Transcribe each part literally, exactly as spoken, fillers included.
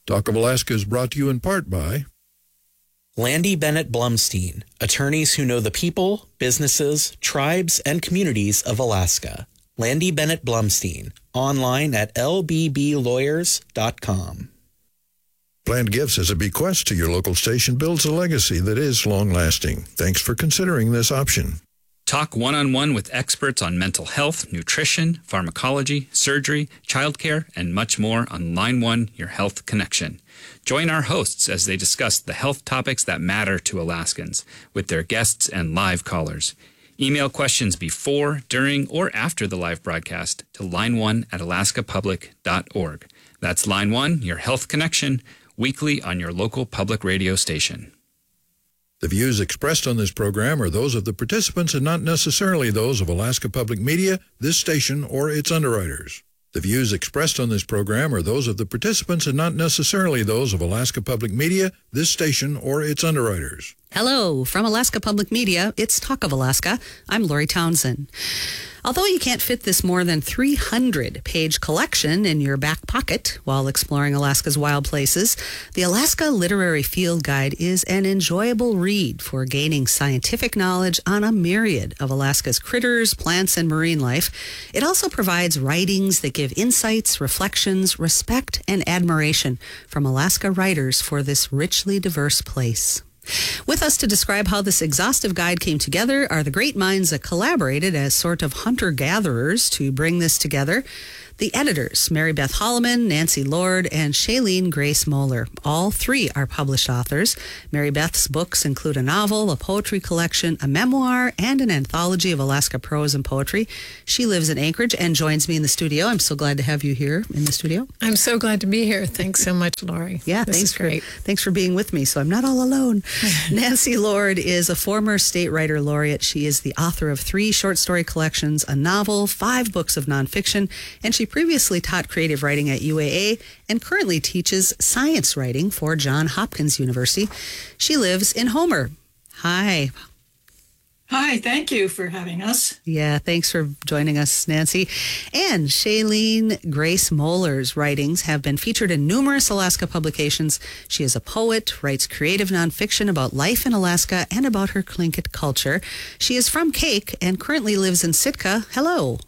Talk of Alaska is brought to you in part by Landy Bennett Blumstein, attorneys who know the people, businesses, tribes, and communities of Alaska. Landy Bennett Blumstein, online at l b b lawyers dot com. Planned Gifts as a bequest to your local station builds a legacy that is long-lasting. Thanks for considering this option. Talk one-on-one with experts on mental health, nutrition, pharmacology, surgery, childcare, and much more on Line one, Your Health Connection. Join our hosts as they discuss the health topics that matter to Alaskans with their guests and live callers. Email questions before, during, or after the live broadcast to line one at alaska public dot org. That's Line one, Your Health Connection, weekly on your local public radio station. The views expressed on this program are those of the participants and not necessarily those of Alaska Public Media, this station, or its underwriters. The views expressed on this program are those of the participants and not necessarily those of Alaska Public Media, this station, or its underwriters. Hello, from Alaska Public Media, it's Talk of Alaska. I'm Lori Townsend. Although you can't fit this more than three hundred page collection in your back pocket while exploring Alaska's wild places, the Alaska Literary Field Guide is an enjoyable read for gaining scientific knowledge on a myriad of Alaska's critters, plants, and marine life. It also provides writings that give insights, reflections, respect, and admiration from Alaska writers for this richly diverse place. With us to describe how this exhaustive guide came together are the great minds that collaborated as sort of hunter-gatherers to bring this together. The editors, Mary Beth Holloman, Nancy Lord, and Shailene Grace Moeller. All three are published authors. Mary Beth's books include a novel, a poetry collection, a memoir, and an anthology of Alaska prose and poetry. She lives in Anchorage and joins me in the studio. I'm so glad to have you here in the studio. I'm so glad to be here. Thanks so much, Lori. Yeah, this thanks is great. For, thanks for being with me, so I'm not all alone. Nancy Lord is a former state writer laureate. She is the author of three short story collections, a novel, five books of nonfiction, and she previously taught creative writing at U A A and currently teaches science writing for Johns Hopkins University. She lives in Homer. Hi. Hi, thank you for having us. Yeah, thanks for joining us, Nancy. And Shailene Grace Moeller's writings have been featured in numerous Alaska publications. She is a poet, writes creative nonfiction about life in Alaska and about her Tlingit culture. She is from Cake and currently lives in Sitka. Hello.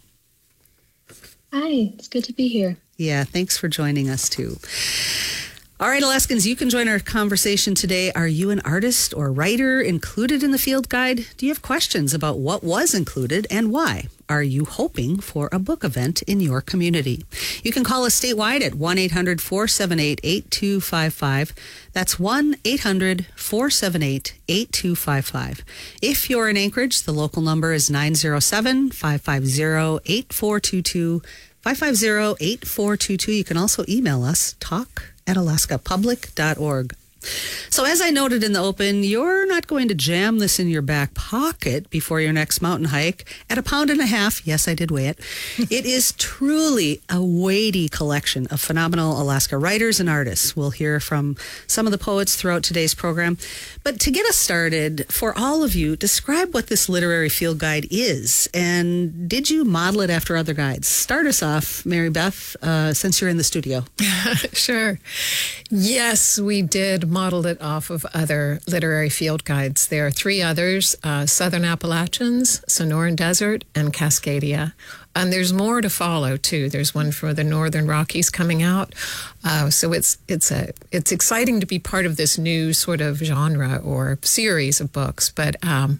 Hi, it's good to be here. Yeah, thanks for joining us, too. All right, Alaskans, you can join our conversation today. Are you an artist or writer included in the field guide? Do you have questions about what was included and why? Are you hoping for a book event in your community? You can call us statewide at one eight hundred, four seven eight, eight two five five. That's one eight hundred, four seven eight, eight two five five. If you're in Anchorage, the local number is nine zero seven, five five zero, eight four two two, five five zero, eight four two two. You can also email us, talk at alaska public dot org. So as I noted in the open, you're not going to jam this in your back pocket before your next mountain hike at a pound and a half. Yes, I did weigh it. It is truly a weighty collection of phenomenal Alaska writers and artists. We'll hear from some of the poets throughout today's program. But to get us started, for all of you, describe what this literary field guide is. And did you model it after other guides? Start us off, Mary Beth, uh, since you're in the studio. Sure. Yes, we did modeled it off of other literary field guides. There are three others, uh, Southern Appalachians, Sonoran Desert, and Cascadia. And there's more to follow, too. There's one for the Northern Rockies coming out. Uh, so it's it's a it's exciting to be part of this new sort of genre or series of books. But um,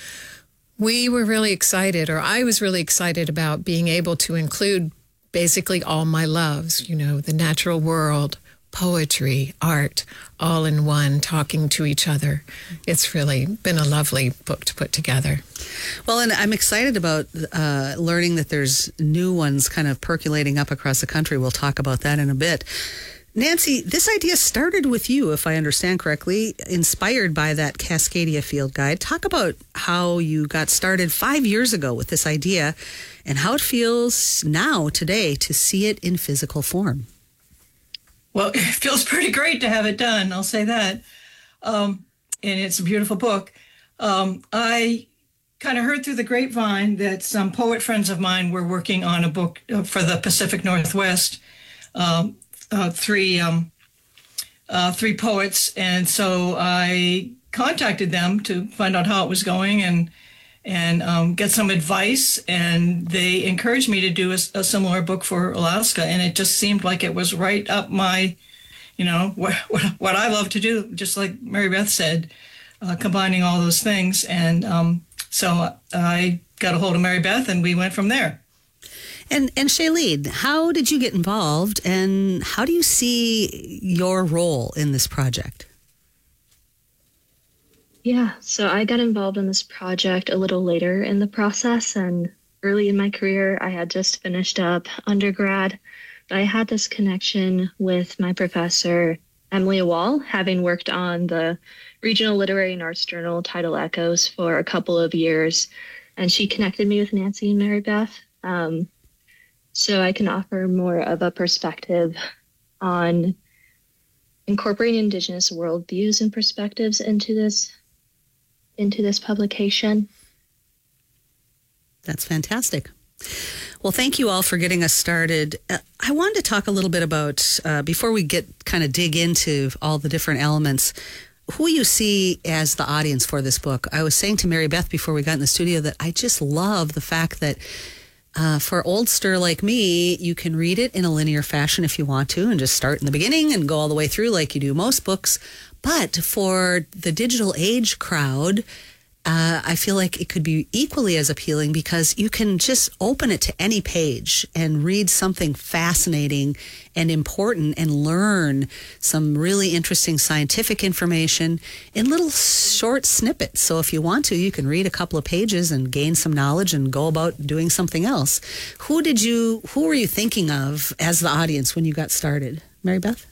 we were really excited, or I was really excited about being able to include basically all my loves, you know, the natural world, poetry, art, all in one, talking to each other. It's really been a lovely book to put together. Well, and I'm excited about uh, learning that there's new ones kind of percolating up across the country. We'll talk about that in a bit. Nancy, this idea started with you, if I understand correctly, inspired by that Cascadia field guide. Talk about how you got started five years ago with this idea and how it feels now, today, to see it in physical form. Well, it feels pretty great to have it done, I'll say that. Um, and it's a beautiful book. Um, I kind of heard through the grapevine that some poet friends of mine were working on a book for the Pacific Northwest. Um, uh, three um, uh, three poets. And so I contacted them to find out how it was going and and um, get some advice. And they encouraged me to do a, a similar book for Alaska. And it just seemed like it was right up my, you know, what, what, what I love to do, just like Mary Beth said, uh, combining all those things. And um, so I got a hold of Mary Beth and we went from there. And and Shailene, how did you get involved and how do you see your role in this project? Yeah, so I got involved in this project a little later in the process, and early in my career, I had just finished up undergrad. But I had this connection with my professor, Emily Wall, having worked on the Regional Literary and Arts Journal Tidal Echoes for a couple of years, and she connected me with Nancy and Mary Beth. Um, so I can offer more of a perspective on incorporating Indigenous worldviews and perspectives into this into this publication. That's fantastic. Well, thank you all for getting us started. Uh, I wanted to talk a little bit about, uh, before we get kind of dig into all the different elements, who you see as the audience for this book. I was saying to Mary Beth before we got in the studio that I just love the fact that uh, for oldster like me, you can read it in a linear fashion if you want to and just start in the beginning and go all the way through like you do most books. But for the digital age crowd, Uh, I feel like it could be equally as appealing because you can just open it to any page and read something fascinating and important and learn some really interesting scientific information in little short snippets. So if you want to, you can read a couple of pages and gain some knowledge and go about doing something else. Who did you, who were you thinking of as the audience when you got started? Mary Beth?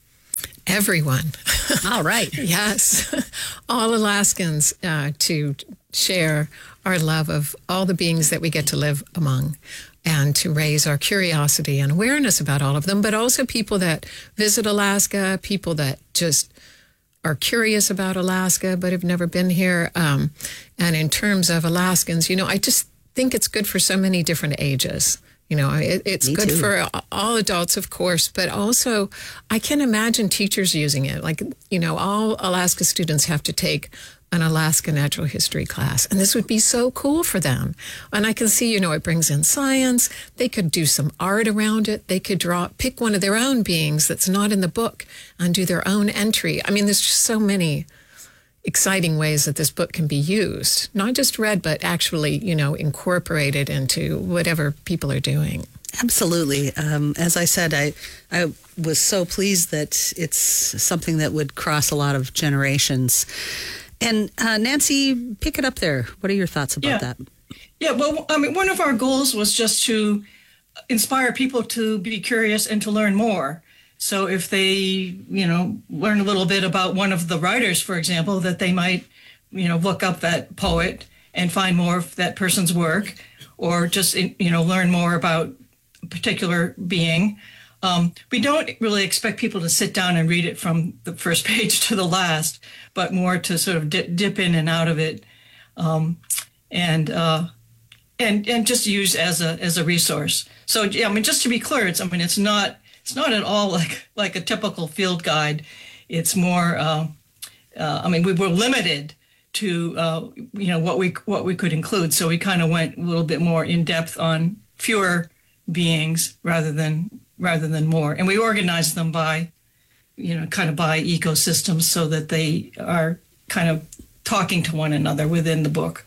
Everyone. All right. Yes. All Alaskans uh, to share our love of all the beings that we get to live among and to raise our curiosity and awareness about all of them, but also people that visit Alaska, people that just are curious about Alaska but have never been here. Um, and in terms of Alaskans, you know, I just think it's good for so many different ages. You know, it, it's Me good too. for all adults, of course, but also I can imagine teachers using it. Like, you know, all Alaska students have to take an Alaska natural history class, and this would be so cool for them. And I can see, you know, it brings in science. They could do some art around it. They could draw, pick one of their own beings that's not in the book and do their own entry. I mean, there's just so many exciting ways that this book can be used, not just read, but actually, you know, incorporated into whatever people are doing. Absolutely. Um, as I said, I I was so pleased that it's something that would cross a lot of generations. And uh, Nancy, pick it up there. What are your thoughts about Yeah. that? Yeah, well, I mean, one of our goals was just to inspire people to be curious and to learn more. So if they, you know, learn a little bit about one of the writers, for example, that they might, you know, look up that poet and find more of that person's work, or just, you know, learn more about a particular being. Um, we don't really expect people to sit down and read it from the first page to the last, but more to sort of dip, dip in and out of it, um, and uh, and and just use as a as a resource. So yeah, I mean, just to be clear, it's I mean, it's not. It's not at all like like a typical field guide. It's more. Uh, uh, I mean, we were limited to uh, you know what we what we could include, so we kind of went a little bit more in depth on fewer beings rather than rather than more, and we organized them by, you know, kind of by ecosystems so that they are kind of talking to one another within the book.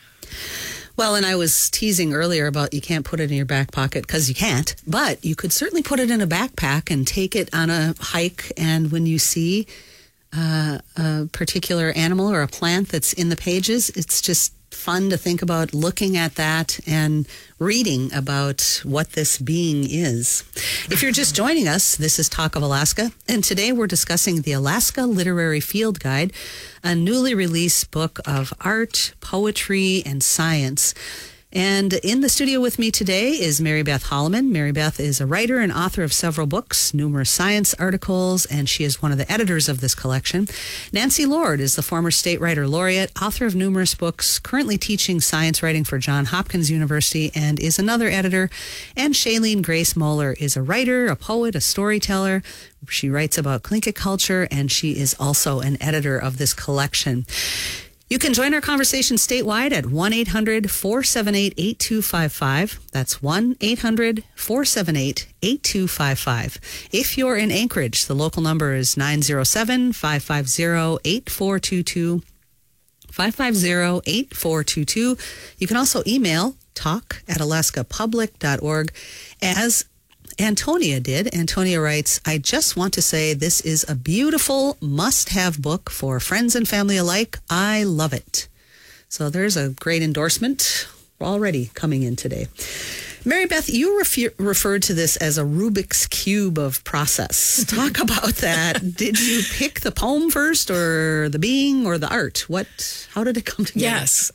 Well, and I was teasing earlier about you can't put it in your back pocket because you can't, but you could certainly put it in a backpack and take it on a hike. And when you see uh, a particular animal or a plant that's in the pages, it's just fun to think about looking at that and reading about what this being is. If you're just joining us, this is Talk of Alaska, and today we're discussing the Alaska Literary Field Guide, a newly released book of art, poetry, and science. And in the studio with me today is Mary Beth Holloman. Mary Beth is a writer and author of several books, numerous science articles, and she is one of the editors of this collection. Nancy Lord is the former state writer laureate, author of numerous books, currently teaching science writing for Johns Hopkins University, and is another editor. And Shailene Grace Moeller is a writer, a poet, a storyteller. She writes about Tlingit culture, and she is also an editor of this collection. You can join our conversation statewide at one eight hundred four seven eight eight two five five. That's one eight hundred four seven eight eight two five five. If you're in Anchorage, the local number is nine zero seven, five five zero, eight four two two, five five zero, eight four two two. You can also email talk at alaska public dot org as Antonia did. Antonia writes, I just want to say this is a beautiful must-have book for friends and family alike. I love it. So there's a great endorsement already coming in today. Mary Beth, you refer- referred to this as a Rubik's Cube of process. Talk about that. Did you pick the poem first or the being or the art? What? How did it come together? Yes.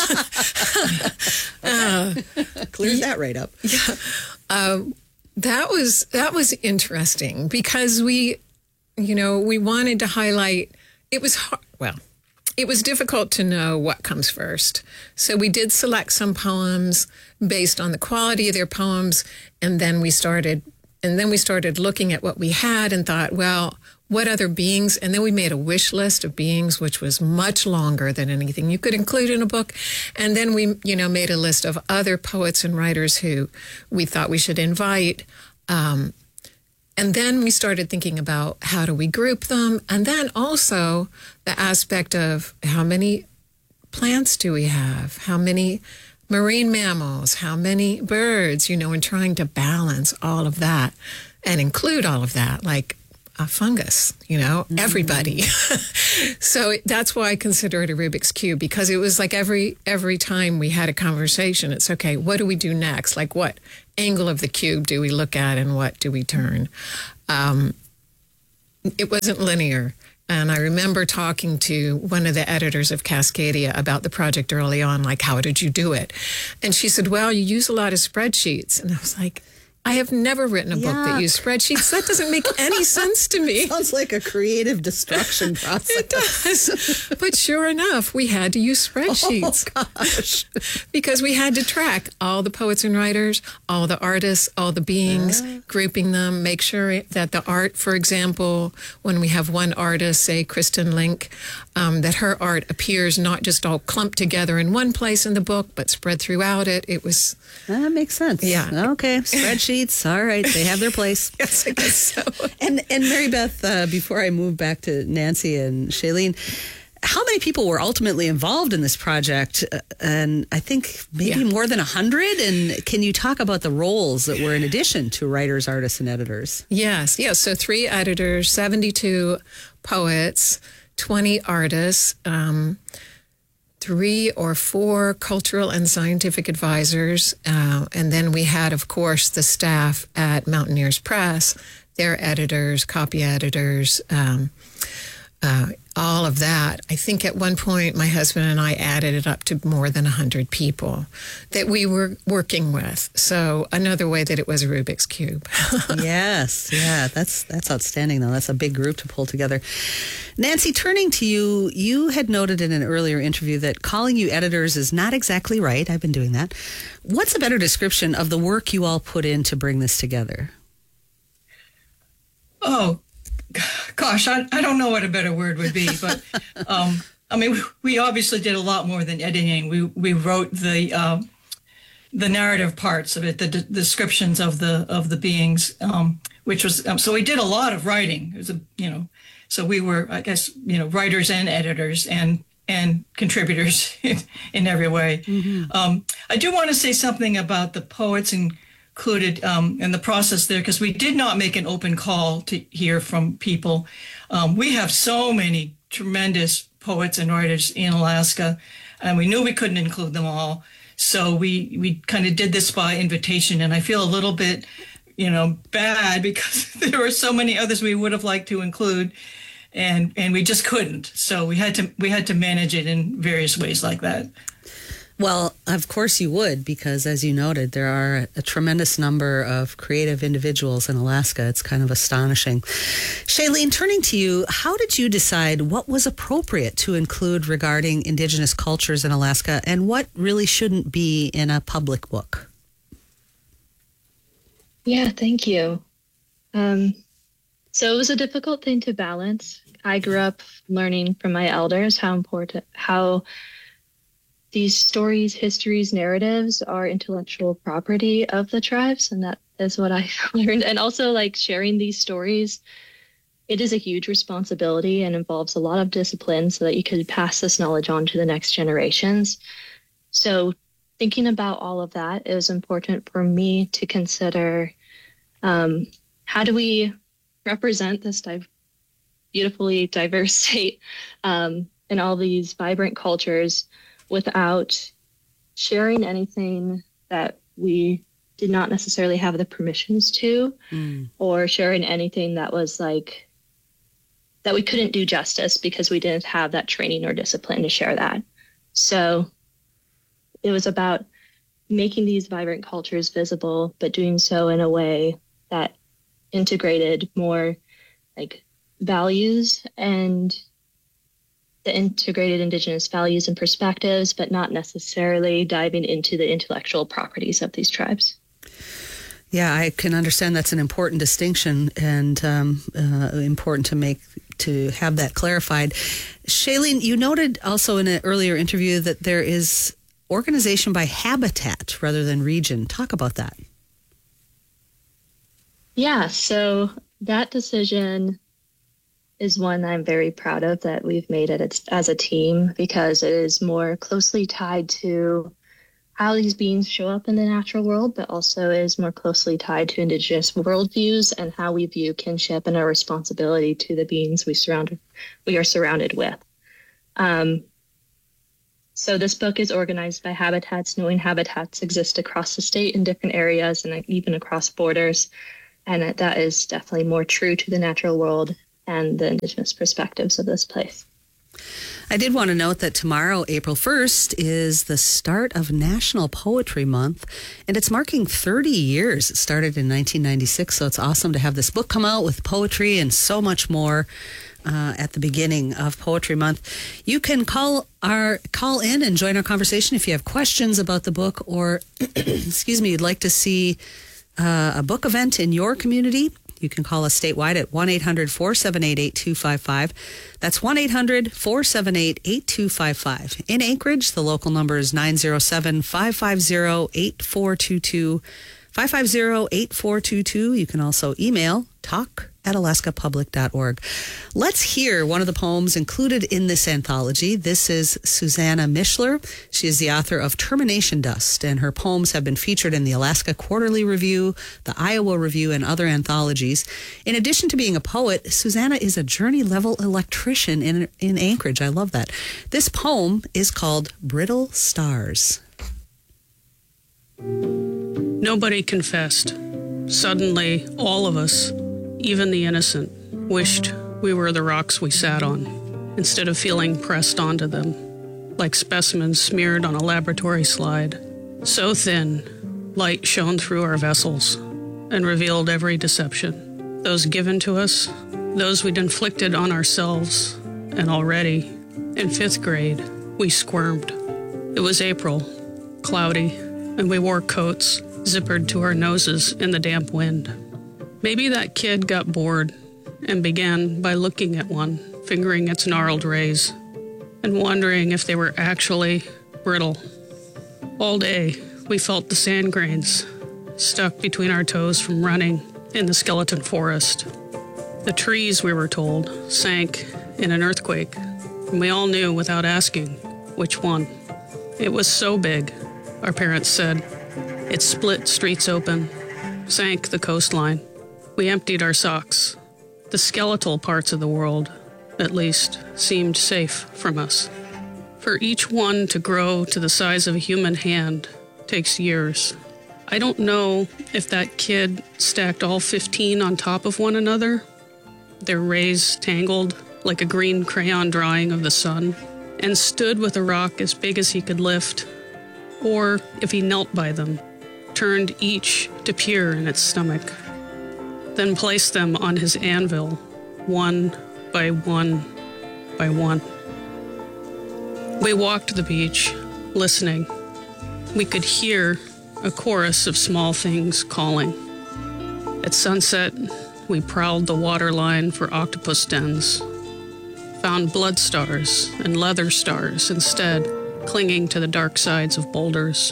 uh, Clears that right up. Yeah. Uh, That was that was interesting because we, you know, we wanted to highlight. It was hard, well, it was difficult to know what comes first. So we did select some poems based on the quality of their poems, and then we started, and then we started looking at what we had and thought, well, what other beings? And then we made a wish list of beings, which was much longer than anything you could include in a book. And then we, you know, made a list of other poets and writers who we thought we should invite. Um, and then we started thinking about how do we group them? And then also the aspect of how many plants do we have? How many marine mammals? How many birds? You know, and trying to balance all of that and include all of that, like a fungus, you know, mm-hmm. everybody. So that's why I consider it a Rubik's Cube, because it was like every every time we had a conversation, it's okay, what do we do next? Like what angle of the cube do we look at and what do we turn? Um, it wasn't linear. And I remember talking to one of the editors of Cascadia about the project early on, like, how did you do it? And she said, well, you use a lot of spreadsheets. And I was like, I have never written a book Yuck. that used spreadsheets. That doesn't make any sense to me. Sounds like a creative destruction process. It does. But sure enough, we had to use spreadsheets. Oh, gosh. Because we had to track all the poets and writers, all the artists, all the beings, uh. grouping them, make sure that the art, for example, when we have one artist, say Kristen Link, um, that her art appears not just all clumped together in one place in the book, but spread throughout it. It was... That makes sense. Yeah. Okay. Spreadsheets. All right. They have their place. Yes, I guess so. And, and Mary Beth, uh, before I move back to Nancy and Shailene, how many people were ultimately involved in this project? Uh, and I think maybe Yeah. more than one hundred. And can you talk about the roles that were in addition to writers, artists, and editors? Yes. Yes. So three editors, seventy-two poets, twenty artists, um, three or four cultural and scientific advisors. Uh, and then we had, of course, the staff at Mountaineers Press, their editors, copy editors, um, uh, all of that. I think at one point my husband and I added it up to more than one hundred people that we were working with. So another way that it was a Rubik's Cube. Yes, yeah, that's that's outstanding, though. That's a big group to pull together. Nancy, turning to you, you had noted in an earlier interview that calling you editors is not exactly right. I've been doing that. What's a better description of the work you all put in to bring this together? Oh, gosh, I, I don't know what a better word would be, but um, I mean, we, we obviously did a lot more than editing. We we wrote the uh, the narrative parts of it, the d- descriptions of the of the beings, um, which was um, so we did a lot of writing. It was a you know, so we were I guess you know writers and editors and and contributors in, in every way. Mm-hmm. Um, I do want to say something about the poets and. Included um, in the process there, because we did not make an open call to hear from people. Um, we have so many tremendous poets and writers in Alaska, and we knew we couldn't include them all. So we we kind of did this by invitation, and I feel a little bit, you know, bad because there were so many others we would have liked to include, and and we just couldn't. So we had to we had to manage it in various ways like that. Well, of course you would, because as you noted, there are a tremendous number of creative individuals in Alaska. It's kind of astonishing. Shailene, turning to you, how did you decide what was appropriate to include regarding Indigenous cultures in Alaska and what really shouldn't be in a public book? Yeah, thank you. Um, so it was a difficult thing to balance. I grew up learning from my elders how important, how these stories, histories, narratives are intellectual property of the tribes. And that is what I learned. And also, like, sharing these stories, it is a huge responsibility and involves a lot of discipline so that you could pass this knowledge on to the next generations. So thinking about all of that, it was important for me to consider um, how do we represent this di- beautifully diverse state um, and all these vibrant cultures without sharing anything that we did not necessarily have the permissions to, mm. or sharing anything that was like, that we couldn't do justice because we didn't have that training or discipline to share that. So it was about making these vibrant cultures visible, but doing so in a way that integrated more like values and the integrated Indigenous values and perspectives, but not necessarily diving into the intellectual properties of these tribes. Yeah, I can understand that's an important distinction and um, uh, important to make, to have that clarified. Shailene, you noted also in an earlier interview that there is organization by habitat rather than region. Talk about that. Yeah, so that decision is one I'm very proud of that we've made it as a team, because it is more closely tied to how these beings show up in the natural world, but also is more closely tied to Indigenous worldviews and how we view kinship and our responsibility to the beings we surround we are surrounded with. Um, so this book is organized by habitats, knowing habitats exist across the state in different areas and even across borders, and that is definitely more true to the natural world and the Indigenous perspectives of this place. I did want to note that tomorrow, April first, is the start of National Poetry Month, and it's marking thirty years. It started in nineteen ninety-six, so it's awesome to have this book come out with poetry and so much more uh, at the beginning of Poetry Month. You can call our call in and join our conversation if you have questions about the book, or, excuse me, you'd like to see uh, a book event in your community. You can call us statewide at one eight hundred four seven eight eight two five five. That's one eight hundred four seven eight eight two five five. In Anchorage, the local number is nine zero seven five five zero eight four two two. five five zero eight four two two. You can also email talk at alaska public dot org. Let's hear one of the poems included in this anthology. This is Susanna Mishler. She is the author of Termination Dust, and her poems have been featured in the Alaska Quarterly Review, the Iowa Review, and other anthologies. In addition to being a poet, Susanna is a journey-level electrician in, in Anchorage. I love that. This poem is called Brittle Stars. Nobody confessed. Suddenly, all of us, even the innocent, wished we were the rocks we sat on, instead of feeling pressed onto them, like specimens smeared on a laboratory slide. So thin, light shone through our vessels and revealed every deception, those given to us, those we'd inflicted on ourselves, and already, in fifth grade, we squirmed. It was April, cloudy, and we wore coats zippered to our noses in the damp wind. Maybe that kid got bored and began by looking at one, fingering its gnarled rays, and wondering if they were actually brittle. All day, we felt the sand grains stuck between our toes from running in the skeleton forest. The trees, we were told, sank in an earthquake, and we all knew without asking which one. It was so big, our parents said. It split streets open, sank the coastline. We emptied our socks. The skeletal parts of the world, at least, seemed safe from us. For each one to grow to the size of a human hand takes years. I don't know if that kid stacked all fifteen on top of one another, their rays tangled like a green crayon drawing of the sun, and stood with a rock as big as he could lift, or if he knelt by them, turned each to peer in its stomach, then placed them on his anvil, one by one by one. We walked the beach, listening. We could hear a chorus of small things calling. At sunset, we prowled the waterline for octopus dens, found blood stars and leather stars instead, clinging to the dark sides of boulders.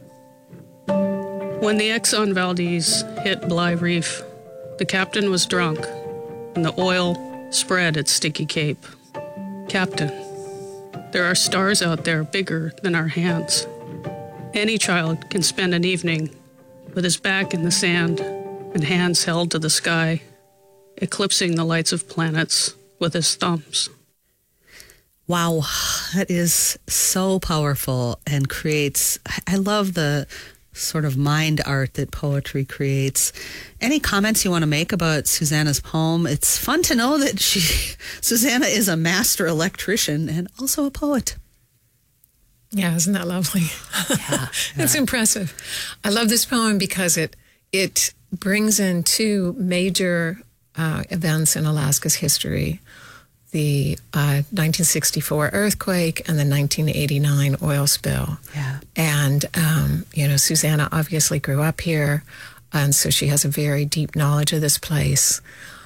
When the Exxon Valdez hit Bly Reef, the captain was drunk, and the oil spread its sticky cape. Captain, there are stars out there bigger than our hands. Any child can spend an evening with his back in the sand and hands held to the sky, eclipsing the lights of planets with his thumbs. Wow, that is so powerful and creates, I love the sort of mind art that poetry creates. Any comments you want to make about Susanna's poem? It's fun to know that she, Susanna is a master electrician and also a poet. Yeah, isn't that lovely? Yeah, It's yeah. impressive. I love this poem because it it brings in two major uh, events in Alaska's history. The uh, nineteen sixty-four earthquake and the nineteen eighty-nine oil spill. Yeah. And, um, you know, Susanna obviously grew up here, and so she has a very deep knowledge of this place.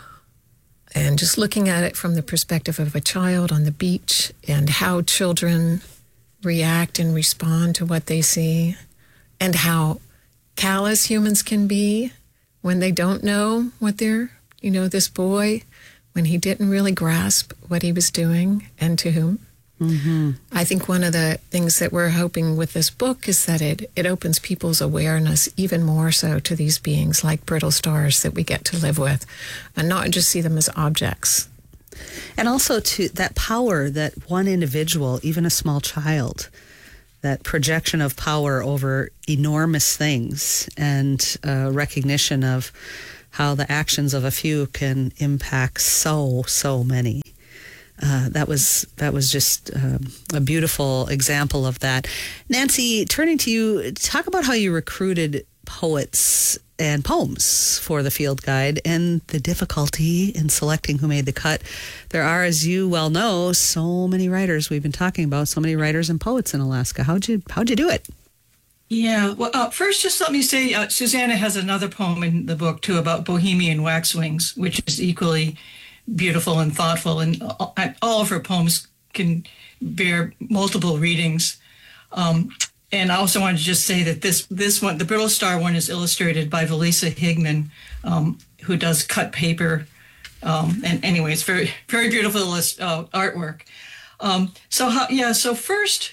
And just looking at it from the perspective of a child on the beach and how children react and respond to what they see, and how callous humans can be when they don't know what they're, you know, this boy, when he didn't really grasp what he was doing and to whom. Mm-hmm. I think one of the things that we're hoping with this book is that it, it opens people's awareness even more so to these beings like brittle stars that we get to live with, and not just see them as objects. And also to that power that one individual, even a small child, that projection of power over enormous things, and uh, recognition of how the actions of a few can impact so, so many. Uh, that was that was just um, a beautiful example of that. Nancy, turning to you, talk about how you recruited poets and poems for the Field Guide and the difficulty in selecting who made the cut. There are, as you well know, so many writers we've been talking about, so many writers and poets in Alaska. How'd you how'd you do it? Yeah, well, uh, first, just let me say, uh, Susanna has another poem in the book, too, about Bohemian waxwings, which is equally beautiful and thoughtful, and all of her poems can bear multiple readings. Um, and I also wanted to just say that this this one, the Brittle Star one, is illustrated by Valisa Higman, um, who does cut paper. Um, and anyway, it's very, very beautiful uh, artwork. Um, so, how, yeah, so first...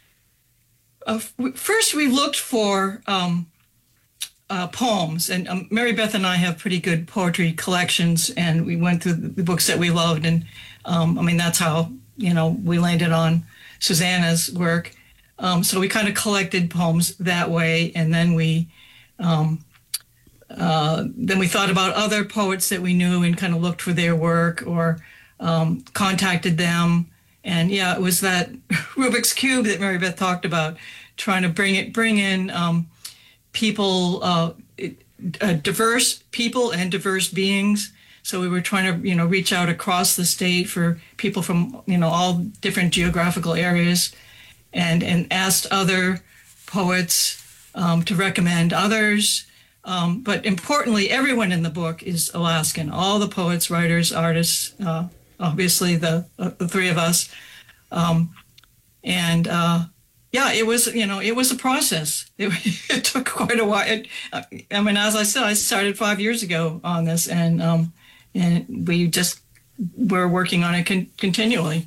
Uh, first, we looked for um, uh, poems, and um, Mary Beth and I have pretty good poetry collections, and we went through the books that we loved, and um, I mean, that's how, you know, we landed on Susanna's work. Um, so we kind of collected poems that way, and then we um, uh, then we thought about other poets that we knew and kind of looked for their work or um, contacted them. And yeah, it was that Rubik's Cube that Mary Beth talked about, trying to bring it, bring in um, people, uh, uh, diverse people and diverse beings. So we were trying to, you know, reach out across the state for people from, you know, all different geographical areas, and and asked other poets um, to recommend others. Um, but importantly, everyone in the book is Alaskan. All the poets, writers, artists. Uh, Obviously, the uh, the three of us, um, and uh, yeah, it was you know it was a process. It, it took quite a while. It, I mean, as I said, I started five years ago on this, and um, and we just were working on it con- continually.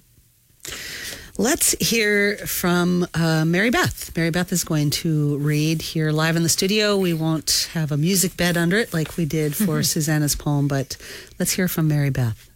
Let's hear from uh, Mary Beth. Mary Beth is going to read here live in the studio. We won't have a music bed under it like we did for Susanna's poem, but let's hear from Mary Beth.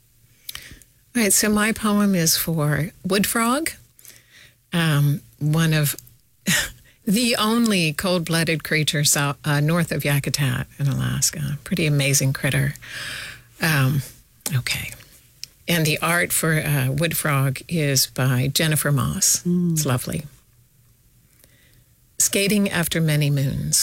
All right, so my poem is for Wood Frog, um, one of the only cold-blooded creature south, uh, north of Yakutat in Alaska. Pretty amazing critter. Um, okay. And the art for uh, Wood Frog is by Jennifer Moss. Mm. It's lovely. Skating After Many Moons.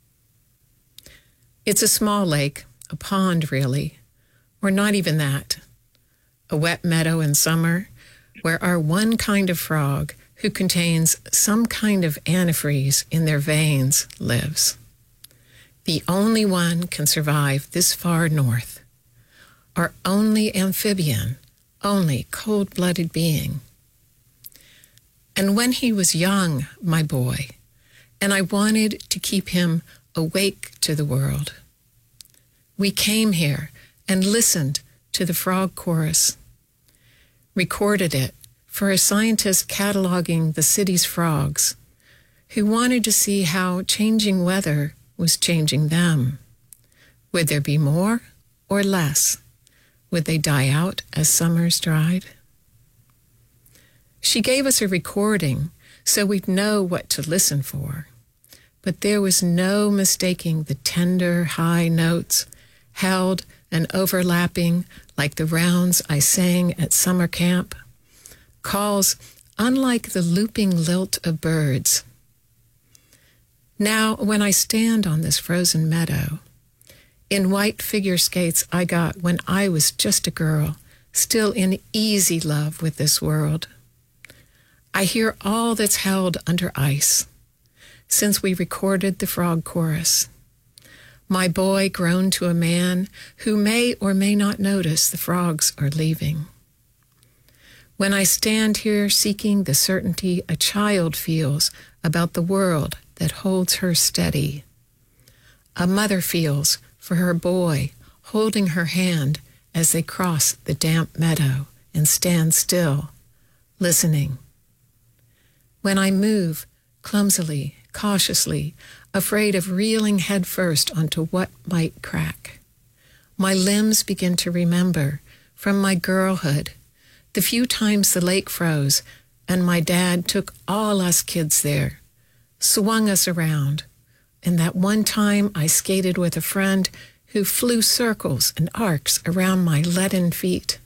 It's a small lake, a pond really, or not even that. A wet meadow in summer where our one kind of frog who contains some kind of antifreeze in their veins lives. The only one can survive this far north. Our only amphibian, only cold-blooded being. And when he was young, my boy, and I wanted to keep him awake to the world, we came here and listened to the frog chorus, recorded it for a scientist cataloging the city's frogs who wanted to see how changing weather was changing them. Would there be more or less? Would they die out as summers dried? She gave us a recording so we'd know what to listen for, but there was no mistaking the tender, high notes held and overlapping like the rounds I sang at summer camp, calls unlike the looping lilt of birds. Now, when I stand on this frozen meadow, in white figure skates I got when I was just a girl, still in easy love with this world, I hear all that's held under ice since we recorded the frog chorus. My boy grown to a man who may or may not notice the frogs are leaving. When I stand here seeking the certainty a child feels about the world that holds her steady, a mother feels for her boy holding her hand as they cross the damp meadow and stand still, listening. When I move clumsily, cautiously, afraid of reeling headfirst onto what might crack, my limbs begin to remember from my girlhood the few times the lake froze and my dad took all us kids there, swung us around, and that one time I skated with a friend who flew circles and arcs around my leaden feet.